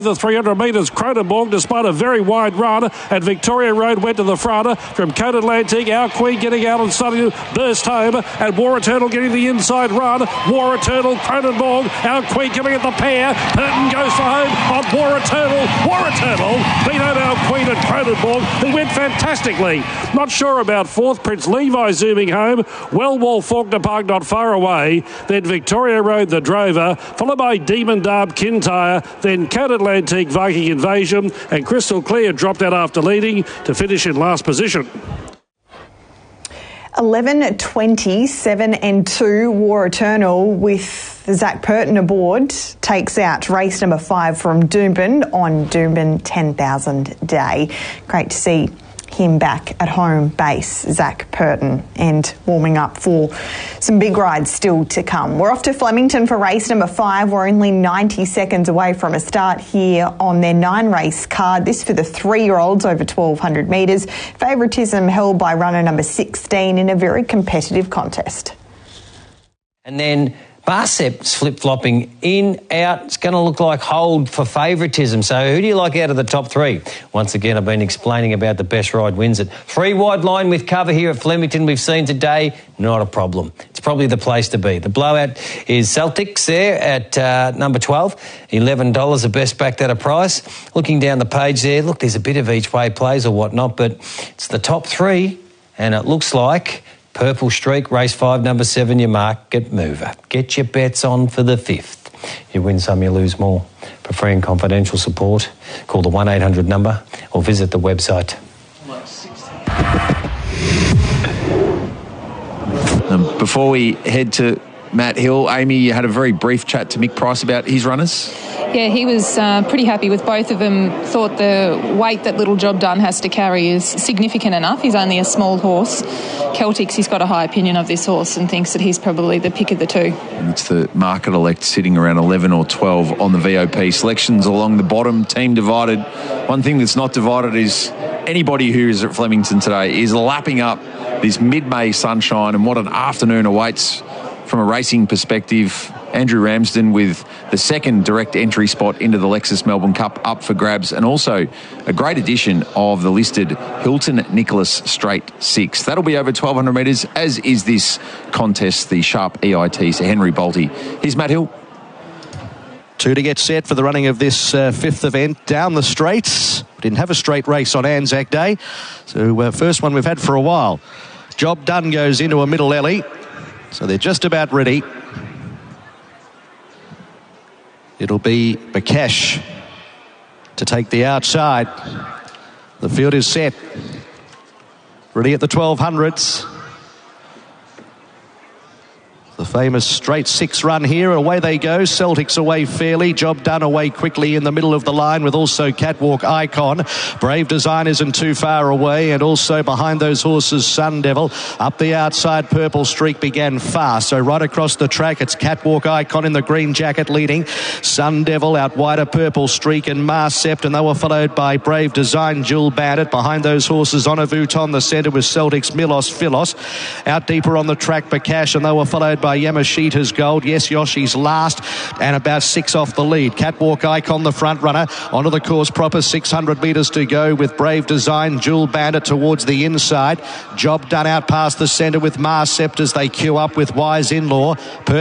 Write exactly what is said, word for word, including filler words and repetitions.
The three hundred metres, Cronenborg, despite a very wide run, and Victoria Road went to the front from Code Atlantic. Our Queen getting out and starting to burst home, and War Eternal getting the inside run. War Eternal, Cronenborg, Our Queen coming at the pair. Burton goes for home on War Eternal. War Eternal beat out Our Queen and Cronenborg, who went fantastically. Not sure about fourth. Prince Levi zooming home. Wellwall Faulkner Park not far away. Then Victoria Road, the drover, followed by Demon Darb, Kintyre, then Code Atlantic. Antique Viking Invasion, and Crystal Clear dropped out after leading to finish in last position. eleven twenty, seven and two, War Eternal with Zach Purton aboard takes out race number five from Doomben on Doomben ten thousand Day. Great to see him back at home base, Zach Purton, and warming up for some big rides still to come. We're off to Flemington for race number five. We're only ninety seconds away from a start here on their nine-race card. This for the three-year-olds over twelve hundred metres. Favouritism held by runner number sixteen in a very competitive contest. And then Barcep's flip-flopping in, out. It's going to look like hold for favouritism. So who do you like out of the top three? Once again, I've been explaining about the best ride wins it. Three wide line with cover here at Flemington we've seen today. Not a problem. It's probably the place to be. The blowout is Celtics there at uh, number twelve. eleven dollars, the best backed at a price. Looking down the page there, look, there's a bit of each way plays or whatnot, but it's the top three, and it looks like Purple Streak, race five, number seven, your market mover. Get your bets on for the fifth. You win some, you lose more. For free and confidential support, call the one eight hundred number or visit the website. Um, before we head to Matt Hill, Amy, you had a very brief chat to Mick Price about his runners. Yeah, he was uh, pretty happy with both of them. Thought the weight that Little Job Done has to carry is significant enough. He's only a small horse. Celtics, he's got a high opinion of this horse and thinks that he's probably the pick of the two. And it's the market elect sitting around eleven or twelve on the V O P. Selections along the bottom, team divided. One thing that's not divided is anybody who is at Flemington today is lapping up this mid-May sunshine, and what an afternoon awaits from a racing perspective. Andrew Ramsden with the second direct entry spot into the Lexus Melbourne Cup up for grabs, and also a great addition of the listed Hilton Nicholas Straight Six. That'll be over twelve hundred metres, as is this contest, the Sharp E I T. So Henry Bolte. Here's Matt Hill. Two to get set for the running of this uh, fifth event down the straights. We didn't have a straight race on Anzac Day, so uh, first one we've had for a while. Job Done goes into a middle alley, so they're just about ready. It'll be Bakash to take the outside. The field is set. Ready at the twelve hundreds. The famous straight six run here. Away they go. Celtics away fairly. Job Done away quickly in the middle of the line with also Catwalk Icon. Brave Design isn't too far away, and also behind those horses Sun Devil. Up the outside, Purple Streak began fast. So right across the track, it's Catwalk Icon in the green jacket leading. Sun Devil out wider, Purple Streak and Mars Sept, and they were followed by Brave Design, Jewel Bandit. Behind those horses, Onavuton, the centre with Celtics, Milos, Philos. Out deeper on the track, Bakash, and they were followed by Yamashita's Gold. Yes, Yoshi's last, and about six off the lead. Catwalk Icon, the front runner, onto the course proper. six hundred metres to go with Brave Design, Jewel Bandit towards the inside. Job Done out past the centre with Mars Sept as they queue up with Wise In-Law.